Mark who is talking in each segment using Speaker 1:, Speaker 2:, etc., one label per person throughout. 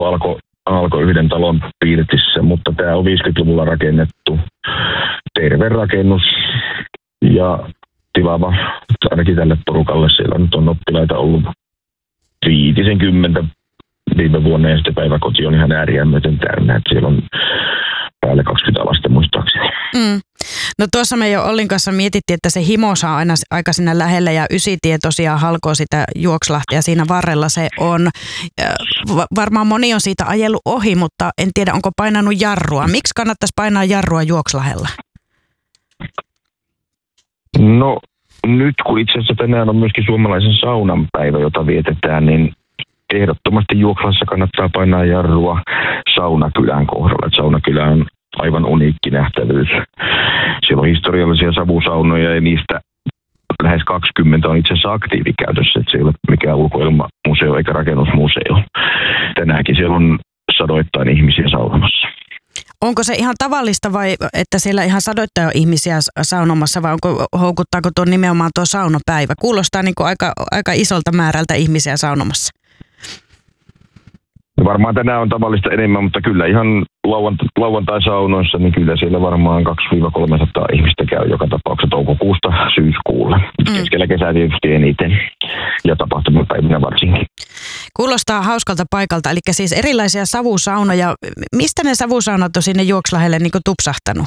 Speaker 1: alkoi yhden talon pirtissä, mutta tämä on 50-luvulla rakennettu terve rakennus ja tilava ainakin tälle porukalle. Siellä nyt on oppilaita ollut 50 viime vuonna ja sitten päiväkoti on ihan ääriämmöten täynnä, että siellä on päälle 20 lasta muistaakseni.
Speaker 2: No tuossa me jo Ollin kanssa mietittiin, että se Himo saa aina aika sinne lähelle ja Ysitie tosiaan halkoo sitä Juokslahtia siinä varrella se on. Varmaan moni on siitä ajellut ohi, mutta en tiedä onko painanut jarrua. Miksi kannattaisi painaa jarrua Juokslahella?
Speaker 1: No nyt kun itse asiassa tänään on myöskin suomalaisen saunan päivä, jota vietetään, niin ehdottomasti Juokslassa kannattaa painaa jarrua Saunakylän kohdalla. Et Saunakylä on aivan uniikki nähtävyys. Siellä on historiallisia savusaunoja ja niistä lähes 20 on itse asiassa aktiivikäytössä. Et se ei ole mikään ulkoilmamuseo eikä rakennusmuseo. Tänäänkin siellä on sadoittain ihmisiä saunomassa.
Speaker 2: Onko se ihan tavallista vai että siellä ihan sadoittain on ihmisiä saunomassa vai houkuttaako tuo nimenomaan tuo saunapäivä? Kuulostaa niin kuin aika isolta määrältä ihmisiä saunomassa.
Speaker 1: Varmaan tänään on tavallista enemmän, mutta kyllä ihan lauantai-saunoissa, niin kyllä siellä varmaan 200-300 ihmistä käy joka tapauksessa toukokuusta syyskuulle. Keskellä kesää tietysti eniten ja tapahtumapäivinä varsinkin.
Speaker 2: Kuulostaa hauskalta paikalta, eli siis erilaisia savusaunoja. Mistä ne savusaunat on sinne Juokslahelle niin kuin tupsahtanut?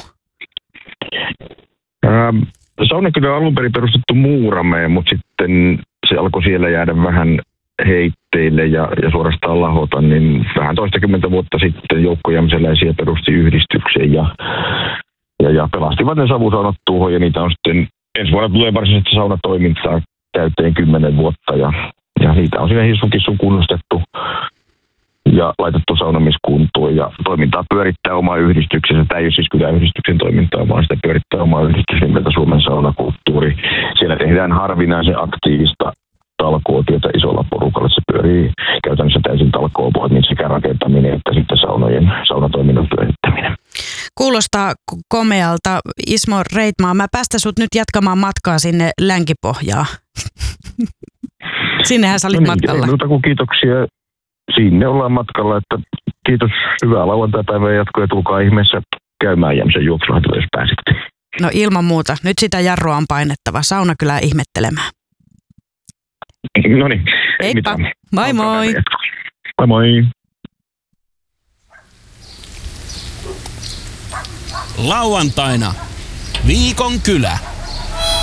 Speaker 1: Saunakylä on alun perin perustettu Muurameen, mutta sitten se alkoi siellä jäädä vähän heitteille ja suorastaan lahota, niin vähän toistakymmentä vuotta sitten Joukko Jämsäläisiä perusti yhdistyksen ja pelastivat ne savusaunat tuohon ja niitä on sitten ensi vuonna tulee varsinaisesti saunatoimintaa täyteen 10 vuotta ja niitä on siinä Hisukissun kunnostettu ja laitettu saunamiskuntoon ja toimintaa pyörittää oma yhdistyksensä. Tämä ei ole siis kyläyhdistyksen toimintaa, vaan sitä pyörittää oma yhdistys nimeltä Suomen saunakulttuuri. Siellä tehdään harvinaisen aktiivista talkootyötä isolla porukalla. Se pyörii käytännössä täysin talkoovoimin sekä rakentaminen että sitten saunatoiminnan pyörittäminen.
Speaker 2: Kuulostaa komealta. Ismo Reitmaa, mä päästän sut nyt jatkamaan matkaa sinne Länkipohjaan. Sinnehän sä olit matkalla.
Speaker 1: Muuta kuin kiitoksia. Sinne ollaan matkalla, että kiitos, hyvää lauantai-päivää jatkoa ja tulkaa ihmeessä käymään Jämsän Juokslahdella, jos pääsette.
Speaker 2: No ilman muuta. Nyt sitä jarrua on painettava. Saunakylää ihmettelemään.
Speaker 1: No niin.
Speaker 2: Heippa. Moi moi.
Speaker 1: Moi moi.
Speaker 3: Lauantaina Viikon kylä.